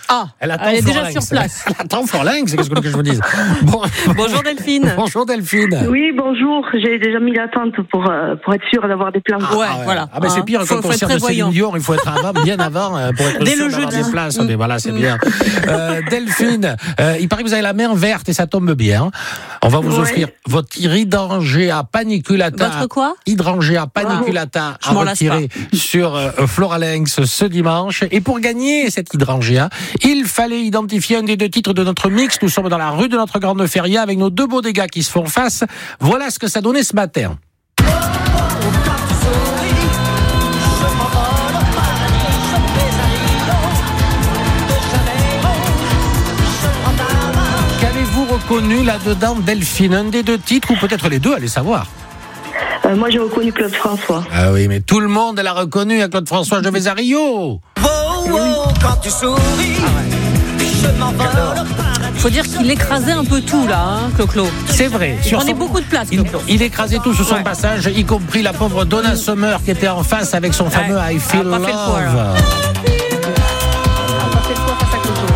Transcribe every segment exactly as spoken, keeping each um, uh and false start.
Ah, elle, attend elle est déjà Florlinx. sur place. Elle attend Florlinx, c'est ce que je vous dise. Bon, bonjour Delphine. Bonjour Delphine. Oui, bonjour. J'ai déjà mis l'attente pour, euh, pour être sûre d'avoir des plans. Ah, ouais, ah ouais. voilà. Ah ben c'est pire hein, quand faut, on faut être sert de prévoyant. Céline Dion, il faut être avant, bien avant euh, pour être Dès sûr le d'avoir jeudi. des places. Mm. Mais voilà, c'est Mm. bien. Euh, Delphine, euh, il paraît que vous avez la main verte et ça tombe bien. On va vous Ouais. offrir votre hydrangea paniculata. Votre quoi? Hydrangea paniculata Je à m'en lasse retirer sur euh, Floralinx ce dimanche. Et pour gagner cette hydrangea, il fallait identifier un des deux titres de notre mix. Nous sommes dans la rue de notre Grande Feria avec nos deux beaux dégâts qui se font face. Voilà ce que ça donnait ce matin. Qu'avez-vous reconnu là-dedans, Delphine? Un des deux titres ou peut-être les deux, allez savoir. Euh, moi, j'ai reconnu Claude François. Ah oui, mais tout le monde l'a reconnu à Claude François. Je vais à Rio. Oh, oh, quand tu souris, je m'envole. Faut dire qu'il écrasait un peu tout là, hein, Clo-Clo. C'est vrai. Il Sur prenait son- beaucoup de place, Il, Clo-Clo. il écrasait tout sur son Ouais. passage, y compris la pauvre Donna Summer qui était en face avec son fameux Ouais. I Feel Elle a pas fait le Love. poids, là. On va faire le poids face à Clo-Clo.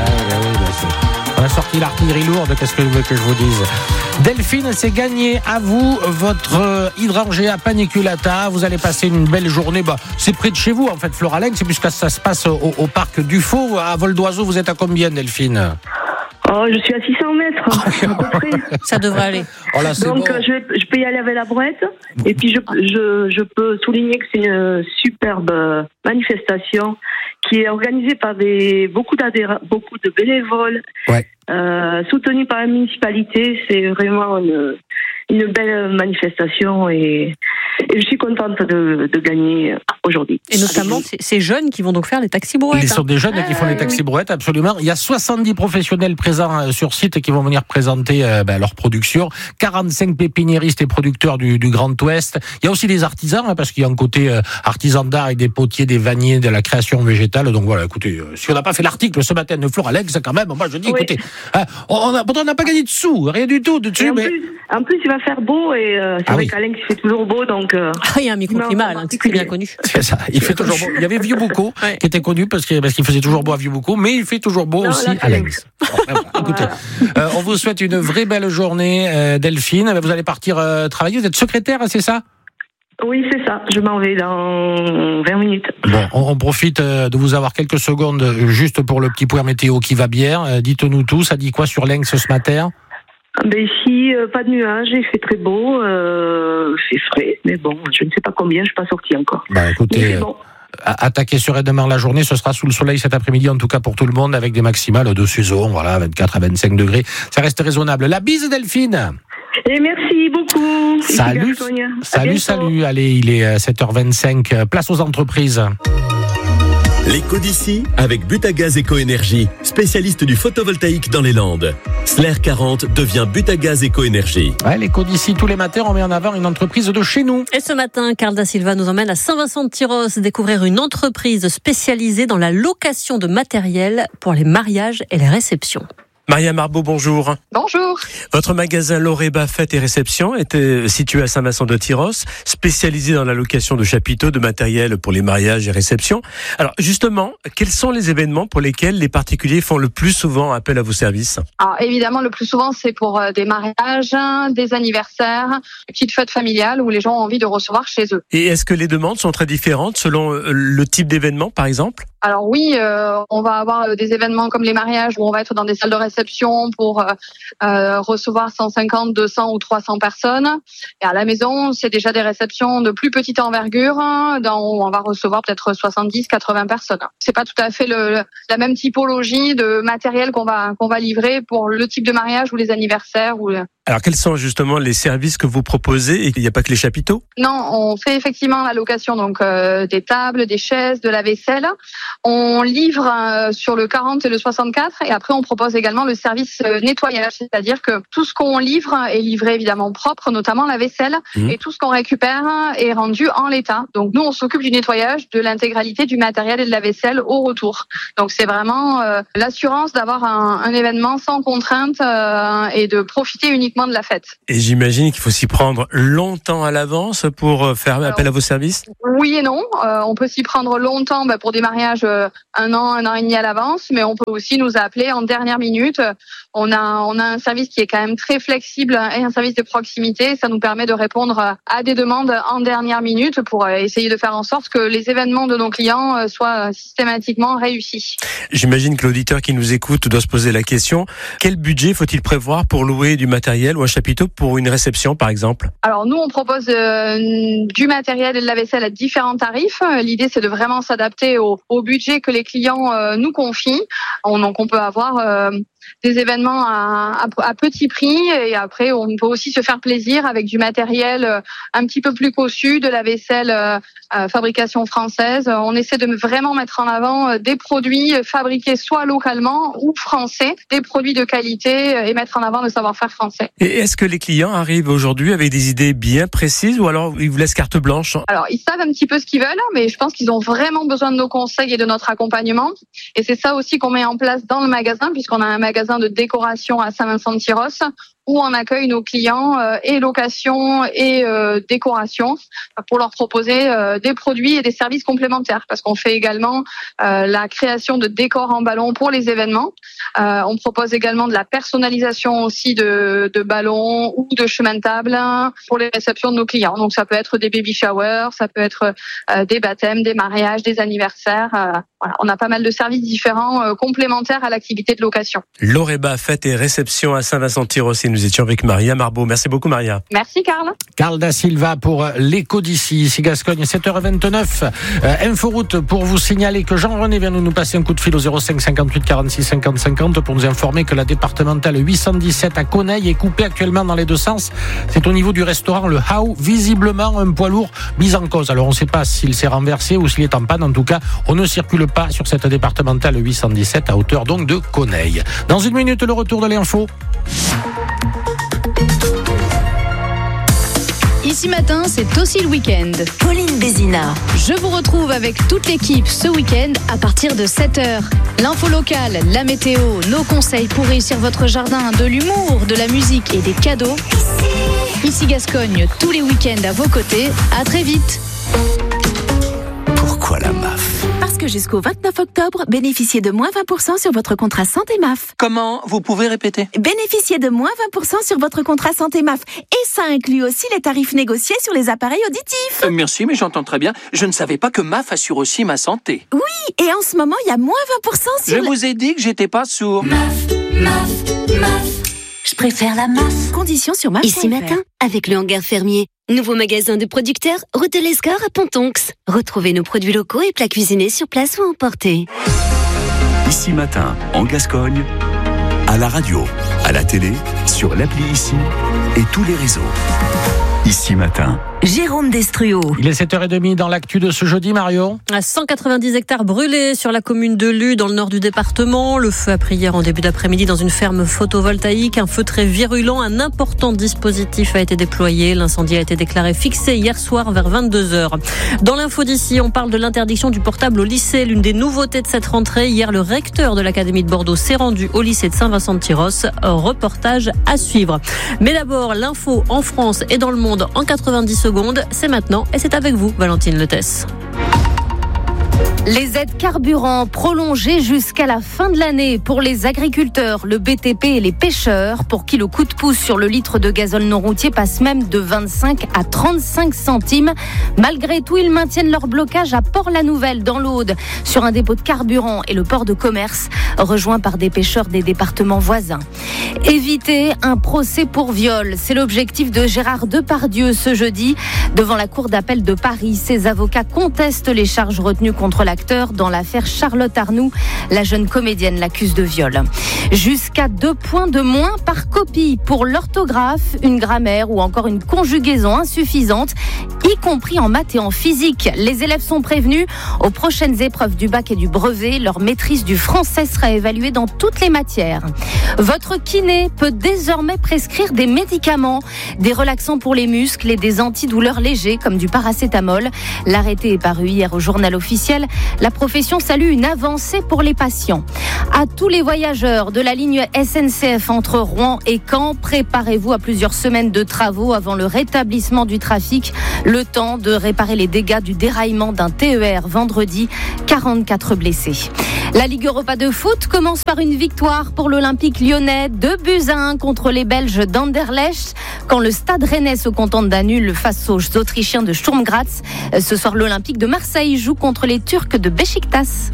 On a sorti l'artillerie lourde, qu'est-ce que vous voulez que je vous dise? Delphine, c'est gagné. À vous, votre euh, hydrangea paniculata. Vous allez passer une belle journée. Bah, c'est près de chez vous, en fait, Floralinx, puisque ça se passe au, au parc Dufaux. À vol d'oiseau, vous êtes à combien, Delphine? Oh, je suis à six cents mètres, à peu près. Ça devrait aller. Oh là, c'est Donc, bon. euh, je, je peux y aller avec la brouette. Et puis, je, je, je peux souligner que c'est une superbe euh, manifestation qui est organisée par des, beaucoup d'adhérents, beaucoup de bénévoles, Ouais. euh, soutenue par la municipalité. C'est vraiment une, une belle manifestation et, et je suis contente de, de gagner aujourd'hui. Et notamment ces, ces jeunes qui vont donc faire les taxis brouettes. Ils sont des jeunes qui font les taxis brouettes, absolument. Il y a soixante-dix professionnels présents euh, sur site qui vont venir présenter euh, ben, leur production. quarante-cinq pépiniéristes et producteurs du, du Grand Ouest. Il y a aussi des artisans, hein, parce qu'il y a un côté euh, artisan d'art avec des potiers, des vanniers, de la création végétale. Donc voilà, écoutez, euh, si on n'a pas fait l'article ce matin de Floralinx, quand même, moi je dis, Oui. écoutez, hein, on a, pourtant on n'a pas gagné de sous, rien du tout Et dessus, en, mais... plus, en plus, il va faire beau et euh, c'est Ah vrai oui. qu'à Lynx, il fait toujours beau, donc... euh, Ah, il y a un microclimat, Non, un titre bien connu. C'est ça, il fait toujours beau. Il y avait Vieux Boucau Ouais. qui était connu parce qu'il parce qu'il faisait toujours beau à Vieux Boucau, mais il fait toujours beau Non, aussi là, à c'est Lynx. Bon, ben voilà. Écoutez, euh, on vous souhaite une vraie belle journée, euh, Delphine. Vous allez partir euh, travailler. Vous êtes secrétaire, c'est ça? Oui, c'est ça. Je m'en vais dans vingt minutes. Bon, on, on profite euh, de vous avoir quelques secondes euh, juste pour le petit point météo qui va bien. Euh, dites-nous tout, ça dit quoi sur Lynx ce matin? Ben ici, euh, pas de nuages, il fait très beau, euh, il fait frais, mais bon, je ne sais pas combien, je suis pas sortie encore. Bah Mais écoutez, c'est euh, bon. attaquer sereinement la journée, ce sera sous le soleil cet après-midi, en tout cas pour tout le monde, avec des maximales de saison, voilà, vingt-quatre à vingt-cinq degrés. Ça reste raisonnable. La bise, Delphine! Et merci beaucoup. Ici Salut, Bertogne. À salut, bientôt. salut. Allez, il est sept heures vingt-cinq. Place aux entreprises. L'éco d'ici avec Butagaz Éco-Énergie, spécialiste du photovoltaïque dans les Landes. Slair quarante devient Butagaz Éco-Énergie. Ouais, l'éco d'ici, tous les matins, on met en avant une entreprise de chez nous. Et ce matin, Carl da Silva nous emmène à Saint-Vincent-de-Tyrosse découvrir une entreprise spécialisée dans la location de matériel pour les mariages et les réceptions. Maria Marbeau, bonjour. Bonjour. Votre magasin Loréba Fête et Réception était situé à Saint-Vincent-de-Tyrosse, spécialisé dans la location de chapiteaux, de matériel pour les mariages et réceptions. Alors justement, quels sont les événements pour lesquels les particuliers font le plus souvent appel à vos services? Alors évidemment, le plus souvent, c'est pour euh, des mariages, des anniversaires, des petites fêtes familiales où les gens ont envie de recevoir chez eux. Et est-ce que les demandes sont très différentes selon euh, le type d'événement, par exemple? Alors oui, euh, on va avoir euh, des événements comme les mariages où on va être dans des salles de réception pour euh, euh, recevoir cent cinquante, deux cents ou trois cents personnes. Et à la maison, c'est déjà des réceptions de plus petite envergure, hein, dans, où on va recevoir peut-être soixante-dix, quatre-vingts personnes. C'est pas tout à fait le, la même typologie de matériel qu'on va qu'on va livrer pour le type de mariage ou les anniversaires ou. Alors quels sont justement les services que vous proposez et qu'il n'y a pas que les chapiteaux? Non, on fait effectivement la location donc euh, des tables, des chaises, de la vaisselle. On livre euh, sur le quarante et le soixante-quatre et après on propose également le service euh, nettoyage, c'est-à-dire que tout ce qu'on livre est livré évidemment propre, notamment la vaisselle, Mmh. et tout ce qu'on récupère est rendu en l'état. Donc nous on s'occupe du nettoyage de l'intégralité du matériel et de la vaisselle au retour. Donc c'est vraiment euh, l'assurance d'avoir un, un événement sans contrainte euh, et de profiter uniquement uniquement de la fête. Et j'imagine qu'il faut s'y prendre longtemps à l'avance pour faire appel Alors, à vos services? Oui et non. Euh, on peut s'y prendre longtemps bah, pour des mariages euh, un an, un an et demi à l'avance, mais on peut aussi nous appeler en dernière minute. On a, on a un service qui est quand même très flexible et un service de proximité. Ça nous permet de répondre à des demandes en dernière minute pour essayer de faire en sorte que les événements de nos clients soient systématiquement réussis. J'imagine que l'auditeur qui nous écoute doit se poser la question, quel budget faut-il prévoir pour louer du matériel ou un chapiteau pour une réception par exemple? Alors nous on propose euh, du matériel et de la vaisselle à différents tarifs. L'idée c'est de vraiment s'adapter au, au budget que les clients euh, nous confient. On, donc on peut avoir euh, des événements à, à, à petit prix et après on peut aussi se faire plaisir avec du matériel un petit peu plus cossu, de la vaisselle euh, euh, fabrication française. On essaie de vraiment mettre en avant des produits fabriqués soit localement ou français, des produits de qualité et mettre en avant le savoir-faire français. Et est-ce que les clients arrivent aujourd'hui avec des idées bien précises ou alors ils vous laissent carte blanche? Alors ils savent un petit peu ce qu'ils veulent, mais je pense qu'ils ont vraiment besoin de nos conseils et de notre accompagnement. Et c'est ça aussi qu'on met en place dans le magasin, puisqu'on a un magasin de décoration à Saint-Vincent-de-Tyrosse où on accueille nos clients euh, et location et euh, décoration pour leur proposer euh, des produits et des services complémentaires, parce qu'on fait également euh, la création de décors en ballon pour les événements. Euh, on propose également de la personnalisation aussi de, de ballons ou de chemin de table pour les réceptions de nos clients. Donc ça peut être des baby showers, ça peut être euh, des baptêmes, des mariages, des anniversaires. Euh, voilà, on a pas mal de services différents euh, complémentaires à l'activité de location. L'Oréba fête et réception à Saint-Vincent-de-Tyrosse. Nous étions avec Maria Marbeau. Merci beaucoup Maria. Merci Carl. Carl da Silva pour l'écho d'ici, ici Gascogne, sept heures vingt-neuf. Euh, Inforoute pour vous signaler que Jean-René vient de nous passer un coup de fil au zéro cinq cinquante-huit quarante-six cinquante cinquante pour nous informer que la départementale huit cent dix-sept à Coneille est coupée actuellement dans les deux sens. C'est au niveau du restaurant Le How, visiblement un poids lourd mis en cause. Alors on ne sait pas s'il s'est renversé ou s'il est en panne. En tout cas, on ne circule pas sur cette départementale huit cent dix-sept à hauteur donc de Coneille. Dans une minute, le retour de l'info. Ici matin, c'est aussi le week-end. Pauline Bézina. Je vous retrouve avec toute l'équipe ce week-end à partir de sept heures. L'info locale, la météo, nos conseils pour réussir votre jardin, de l'humour, de la musique et des cadeaux. Ici Gascogne, tous les week-ends à vos côtés. À très vite. Pourquoi la M A F? Parce que jusqu'au vingt-neuf octobre, bénéficiez de moins vingt pour cent sur votre contrat santé M A F. Comment? Vous pouvez répéter? Bénéficiez de moins vingt pour cent sur votre contrat santé M A F. Et ça inclut aussi les tarifs négociés sur les appareils auditifs. Euh, merci, mais j'entends très bien. Je ne savais pas que M A F assure aussi ma santé. Oui, et en ce moment, il y a moins vingt pour cent sur... Je le... vous ai dit que j'étais pas sourd. M A F, M A F, M A F. Je préfère la M A F. Conditions sur M A F. Ici matin, avec le hangar fermier. Nouveau magasin de producteurs, route de l'Escar à Pontonx. Retrouvez nos produits locaux et plats cuisinés sur place ou emportés. Ici matin, en Gascogne, à la radio, à la télé, sur l'appli Ici et tous les réseaux. Ici matin. Jérôme Destruau. Il est sept heures trente dans l'actu de ce jeudi, Marion. À cent quatre-vingt-dix hectares brûlés sur la commune de Lue, dans le nord du département. Le feu a pris hier en début d'après-midi dans une ferme photovoltaïque. Un feu très virulent. Un important dispositif a été déployé. L'incendie a été déclaré fixé hier soir vers vingt-deux heures. Dans l'info d'ici, on parle de l'interdiction du portable au lycée. L'une des nouveautés de cette rentrée. Hier, le recteur de l'Académie de Bordeaux s'est rendu au lycée de Saint-Vincent-de-Tyrosse. Reportage à suivre. Mais d'abord, l'info en France et dans le monde en quatre-vingt-dix secondes. C'est maintenant et c'est avec vous, Valentine Letesse. Les aides carburant prolongées jusqu'à la fin de l'année pour les agriculteurs, le B T P et les pêcheurs, pour qui le coup de pouce sur le litre de gazole non routier passe même de vingt-cinq à trente-cinq centimes. Malgré tout, ils maintiennent leur blocage à Port-la-Nouvelle, dans l'Aude, sur un dépôt de carburant et le port de commerce, rejoint par des pêcheurs des départements voisins. Éviter un procès pour viol, c'est l'objectif de Gérard Depardieu ce jeudi. Devant la cour d'appel de Paris, ses avocats contestent les charges retenues contre la dans l'affaire Charlotte Arnoux. La jeune comédienne l'accuse de viol. Jusqu'à deux points de moins par copie pour l'orthographe, une grammaire ou encore une conjugaison insuffisante, y compris en maths et en physique. Les élèves sont prévenus. Aux prochaines épreuves du bac et du brevet, leur maîtrise du français sera évaluée dans toutes les matières. Votre kiné peut désormais prescrire des médicaments, des relaxants pour les muscles et des antidouleurs légers comme du paracétamol. L'arrêté est paru hier au journal officiel. La profession salue une avancée pour les patients. À tous les voyageurs de la ligne S N C F entre Rouen et Caen, préparez-vous à plusieurs semaines de travaux avant le rétablissement du trafic. Le temps de réparer les dégâts du déraillement d'un T E R vendredi. quarante-quatre blessés. La Ligue Europa de foot commence par une victoire pour l'Olympique lyonnais, deux buts à un contre les Belges d'Anderlecht. Quand le Stade Rennais se contente d'un nul face aux Autrichiens de Sturm Graz. Ce soir, l'Olympique de Marseille joue contre les Turcs de Beşiktaş.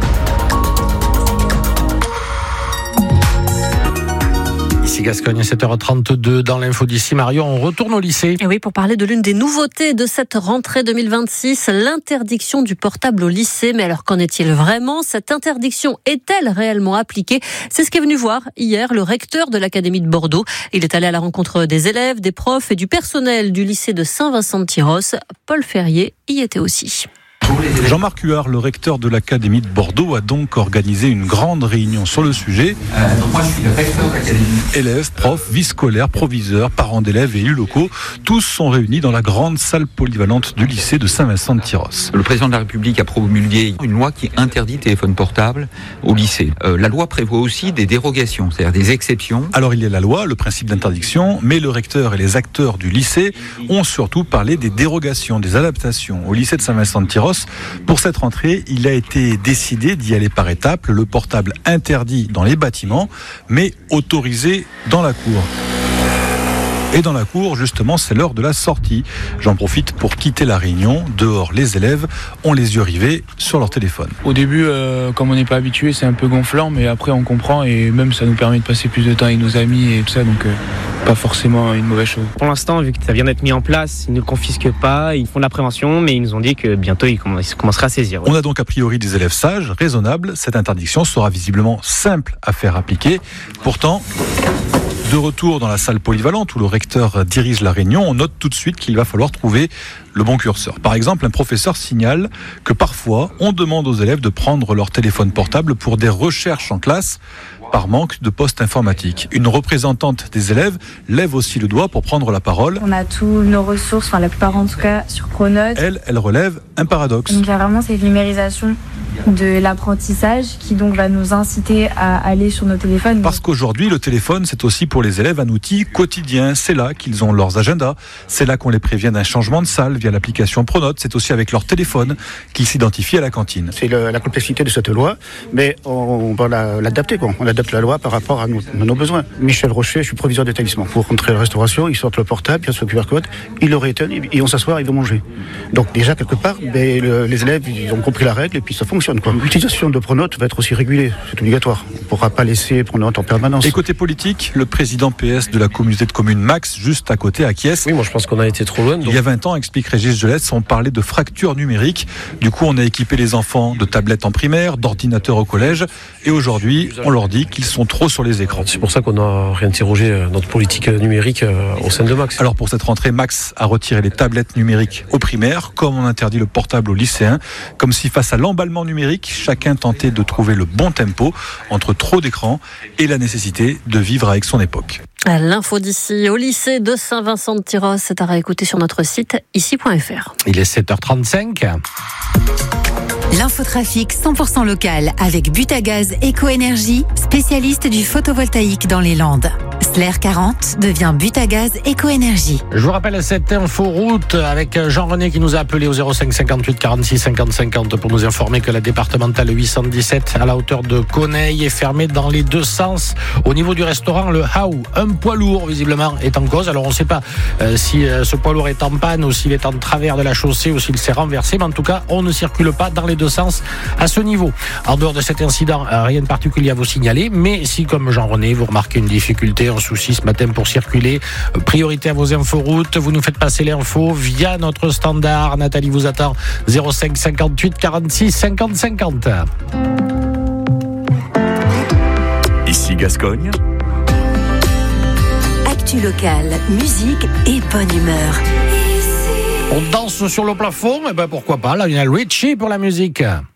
Ici Gascogne, sept heures trente-deux dans l'info d'ici. Marion, on retourne au lycée. Et oui, pour parler de l'une des nouveautés de cette rentrée deux mille vingt-six, l'interdiction du portable au lycée. Mais alors, qu'en est-il vraiment ? Cette interdiction est-elle réellement appliquée ? C'est ce qu'est venu voir hier le recteur de l'Académie de Bordeaux. Il est allé à la rencontre des élèves, des profs et du personnel du lycée de Saint-Vincent-de-Tyrosse. Paul Ferrier y était aussi. Jean-Marc Huard, le recteur de l'Académie de Bordeaux, a donc organisé une grande réunion sur le sujet. Euh, donc moi je suis le recteur de l'Académie. Élèves, profs, vie scolaires, proviseurs, parents d'élèves et élus locaux, tous sont réunis dans la grande salle polyvalente du lycée de Saint-Vincent-de-Tyrosse. Le président de la République a promulgué une loi qui interdit le téléphone portable au lycée. Euh, la loi prévoit aussi des dérogations, c'est-à-dire des exceptions. Alors il y a la loi, le principe d'interdiction, mais le recteur et les acteurs du lycée ont surtout parlé des dérogations, des adaptations. Au lycée de Saint-Vincent-de-Tyrosse, pour cette rentrée, il a été décidé d'y aller par étapes. Le portable interdit dans les bâtiments, mais autorisé dans la cour. Et dans la cour, justement, c'est l'heure de la sortie. J'en profite pour quitter la réunion. Dehors, les élèves ont les yeux rivés sur leur téléphone. Au début, euh, comme on n'est pas habitué, c'est un peu gonflant, mais après on comprend et même ça nous permet de passer plus de temps avec nos amis et tout ça, donc euh, pas forcément une mauvaise chose. Pour l'instant, vu que ça vient d'être mis en place, ils ne confisquent pas, ils font de la prévention, mais ils nous ont dit que bientôt ils commenceraient à saisir. Ouais. On a donc a priori des élèves sages, raisonnables. Cette interdiction sera visiblement simple à faire appliquer. Pourtant, de retour dans la salle polyvalente où le recteur dirige la réunion, on note tout de suite qu'il va falloir trouver le bon curseur. Par exemple, un professeur signale que parfois, on demande aux élèves de prendre leur téléphone portable pour des recherches en classe par manque de poste informatique. Une représentante des élèves lève aussi le doigt pour prendre la parole. On a tous nos ressources, enfin la plupart en tout cas, sur Pronote. Elle, elle relève un paradoxe. Donc il y a vraiment cette numérisation de l'apprentissage qui donc va nous inciter à aller sur nos téléphones. Parce qu'aujourd'hui, le téléphone, c'est aussi pour les élèves un outil quotidien. C'est là qu'ils ont leurs agendas. C'est là qu'on les prévient d'un changement de salle via l'application Pronote. C'est aussi avec leur téléphone qu'ils s'identifient à la cantine. C'est le, la complexité de cette loi, mais on, on va la, l'adapter. Quoi. On adapte la loi par rapport à nos, à nos besoins. Michel Rocher, je suis proviseur d'établissement. Pour rentrer à la restauration, ils sortent le portable, il y a ce Q R code, ils le rééteignent et on s'assoit, ils vont manger. Donc déjà, quelque part, ben, le, les élèves ils ont compris la règle et puis ça fonctionne. Quoi. L'utilisation de Pronote va être aussi régulée, c'est obligatoire. On ne pourra pas laisser Pronote en permanence. Et côté politique, le président P S de la communauté de communes Max, juste à côté, à Kies. Oui, moi je pense qu'on a été trop loin. Donc... Il y a vingt ans, explique Régis Gelès, on parlait de fracture numérique. Du coup, on a équipé les enfants de tablettes en primaire, d'ordinateurs au collège. Et aujourd'hui, on leur dit qu'ils sont trop sur les écrans. C'est pour ça qu'on a réinterrogé notre politique numérique au sein de Max. Alors pour cette rentrée, Max a retiré les tablettes numériques aux primaires, comme on interdit le portable aux lycéens. Comme si face à l'emballement numérique, chacun tentait de trouver le bon tempo entre trop d'écrans et la nécessité de vivre avec son époque. L'info d'ici au lycée de Saint-Vincent-de-Tyrosse, c'est à réécouter sur notre site ici point f r. Il est sept heures trente-cinq. L'infotrafic cent pour cent local avec Butagaz Éco-Énergie, spécialiste du photovoltaïque dans les Landes. Slair quarante devient Butagaz Éco-Énergie. Je vous rappelle cette inforoute avec Jean-René qui nous a appelé au zéro cinq cinquante-huit quarante-six cinquante cinquante pour nous informer que la départementale huit cent dix-sept à la hauteur de Coneille est fermée dans les deux sens. Au niveau du restaurant, le Haou, un poids lourd visiblement est en cause. Alors on ne sait pas euh, si euh, ce poids lourd est en panne ou s'il est en travers de la chaussée ou s'il s'est renversé. Mais en tout cas, on ne circule pas dans les deux sens à ce niveau. En dehors de cet incident, rien de particulier à vous signaler. Mais si, comme Jean-René, vous remarquez une difficulté, un souci ce matin pour circuler, priorité à vos inforoutes, vous nous faites passer l'info via notre standard. Nathalie vous attend zéro cinq cinquante-huit quarante-six cinquante cinquante. Ici Gascogne. Actu locale, musique et bonne humeur. On danse sur le plafond, et ben pourquoi pas, Lionel Richie pour la musique.